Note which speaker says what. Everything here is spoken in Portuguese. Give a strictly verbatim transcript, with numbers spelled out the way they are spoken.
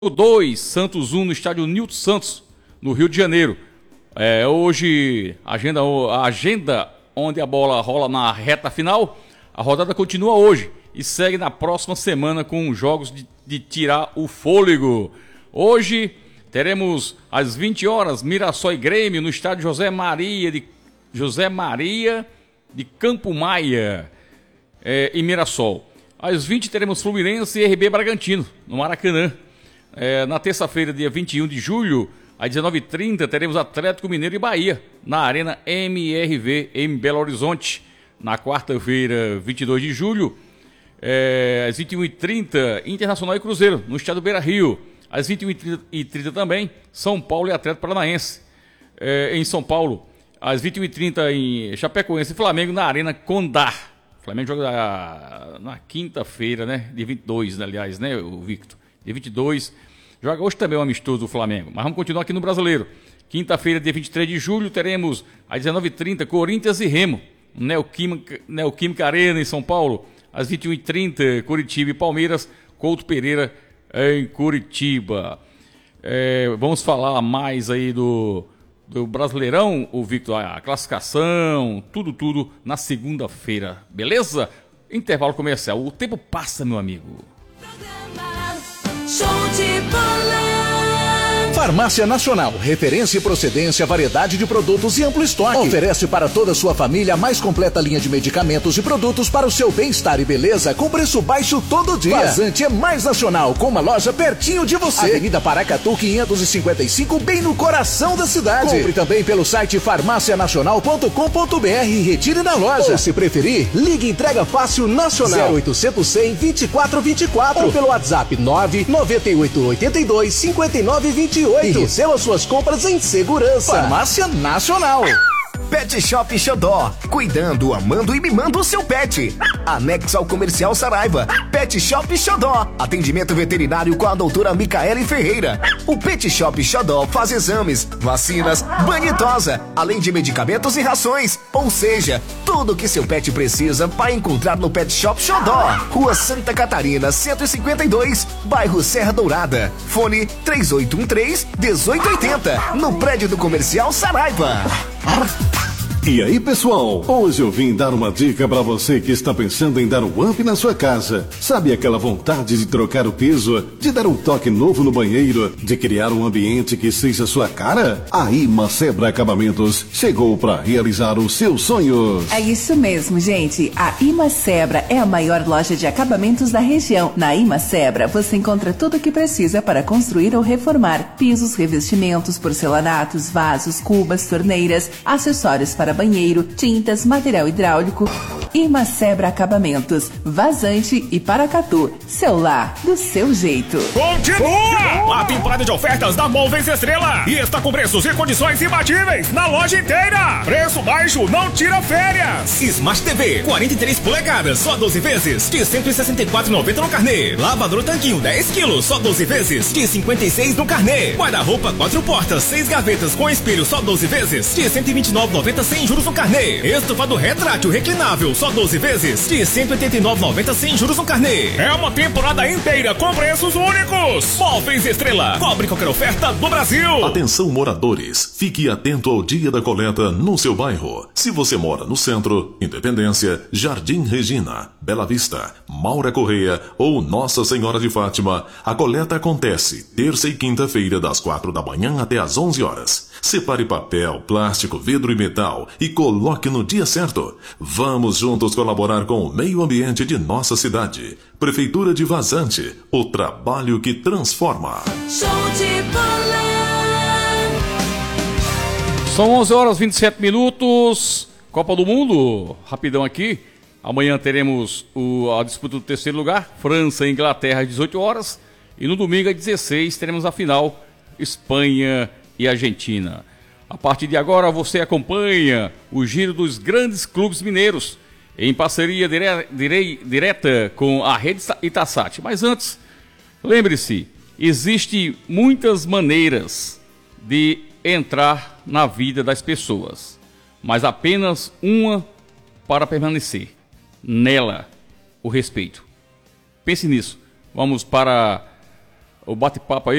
Speaker 1: dois, Santos um no estádio Nilton Santos, no Rio de Janeiro. É, hoje, agenda, a agenda onde a bola rola na reta final, a rodada continua hoje e segue na próxima semana com jogos de, de tirar o fôlego. Hoje teremos às vinte horas Mirassol e Grêmio no estádio José Maria de, José Maria de Campo Maia, é, em Mirassol. Às vinte teremos Fluminense e R B Bragantino no Maracanã. É, na terça-feira, dia vinte e um de julho, às dezenove e trinta, teremos Atlético Mineiro e Bahia, na Arena M R V, em Belo Horizonte. Na quarta-feira, vinte e dois de julho, é, às vinte e uma e trinta, Internacional e Cruzeiro, no estádio Beira-Rio. Às vinte e uma e trinta também, São Paulo e Atlético Paranaense, é, em São Paulo. Às vinte e uma e trinta, em Chapecoense e Flamengo, na Arena Condá. O Flamengo joga na, na quinta-feira, né? Dia vinte e dois, aliás, né, o Victor? Dia vinte e dois, joga hoje também o amistoso do Flamengo, mas vamos continuar aqui no Brasileiro. Quinta-feira, dia vinte e três de julho, teremos às dezenove e trinta Corinthians e Remo, Neoquímica, Neoquímica Arena em São Paulo. Às vinte e uma e trinta, Curitiba e Palmeiras, Couto Pereira em Curitiba. É, vamos falar mais aí do, do Brasileirão, o Victor, a classificação, tudo, tudo na segunda-feira, beleza? Intervalo comercial, o tempo passa, meu amigo.
Speaker 2: Show de bola.
Speaker 3: Farmácia Nacional, referência e procedência, variedade de produtos e amplo estoque. Oferece para toda a sua família a mais completa linha de medicamentos e produtos para o seu bem-estar e beleza com preço baixo todo dia. Vazante é mais nacional, com uma loja pertinho de você. Avenida Paracatu quinhentos e cinquenta e cinco, bem no coração da cidade. Compre também pelo site farmácia nacional ponto com ponto br e retire na loja. Ou se preferir, ligue Entrega Fácil Nacional zero oitocentos, cem, vinte e quatro vinte e quatro ou pelo WhatsApp nove nove oito oito dois, cinco nove dois oito. E receba suas compras em segurança. Farmácia Nacional.
Speaker 4: Pet Shop Xodó, cuidando, amando e mimando o seu pet. Anexo ao Comercial Saraiva. Pet Shop Xodó, atendimento veterinário com a doutora Micaele Ferreira. O Pet Shop Xodó faz exames, vacinas, banho e tosa, além de medicamentos e rações. Ou seja, tudo que seu pet precisa vai encontrar no Pet Shop Xodó. Rua Santa Catarina, cento e cinquenta e dois, bairro Serra Dourada. Fone três oito um três, um oito oito zero, no prédio do Comercial Saraiva.
Speaker 5: E aí, pessoal, hoje eu vim dar uma dica para você que está pensando em dar um up na sua casa. Sabe aquela vontade de trocar o piso, de dar um toque novo no banheiro, de criar um ambiente que seja sua cara? A Imacebra Acabamentos chegou para realizar os seus sonhos.
Speaker 6: É isso mesmo, gente. A Imacebra é a maior loja de acabamentos da região. Na Imacebra, você encontra tudo o que precisa para construir ou reformar: pisos, revestimentos, porcelanatos, vasos, cubas, torneiras, acessórios para banheiro, tintas, material hidráulico. Imacebra Acabamentos, Vazante e Paracatu. Seu lar, do seu jeito.
Speaker 7: Continua! A temporada de ofertas da Móveis Estrela e está com preços e condições imbatíveis na loja inteira. Preço baixo, não tira férias.
Speaker 8: Smart T V quarenta e três polegadas, só doze vezes, de cento e sessenta e quatro reais e noventa centavos no carnê. Lavador Tanquinho dez quilos, só doze vezes, de cinquenta e seis reais no carnê. Guarda-roupa quatro portas, seis gavetas com espelho, só doze vezes, de cento e vinte e nove reais e noventa centavos sem juros no carnê. Estofado retrátil reclinável, só doze vezes, de cento e oitenta e nove reais e noventa centavos sem juros no carnê.
Speaker 7: É uma temporada inteira com preços únicos. Móveis Estrela, cobre qualquer oferta do Brasil.
Speaker 9: Atenção, moradores, fique atento ao dia da coleta no seu bairro. Se você mora no centro, Independência, Jardim Regina, Bela Vista, Maura Correia ou Nossa Senhora de Fátima, a coleta acontece terça e quinta-feira das quatro da manhã até as onze horas. Separe papel, plástico, vidro e metal e coloque no dia certo. Vamos juntos colaborar com o meio ambiente de nossa cidade. Prefeitura de Vazante, o trabalho que transforma.
Speaker 2: Show de bola.
Speaker 1: São onze horas e vinte e sete minutos. Copa do Mundo, rapidão aqui. Amanhã teremos o, a disputa do terceiro lugar, França e Inglaterra às dezoito horas. E no domingo às dezesseis teremos a final, Espanha e Argentina. A partir de agora você acompanha o giro dos grandes clubes mineiros em parceria dire, dire, direta com a rede Itasat. Mas antes, lembre-se, existem muitas maneiras de entrar na vida das pessoas, mas apenas uma para permanecer. Nela, o respeito. Pense nisso. Vamos para o bate-papo aí.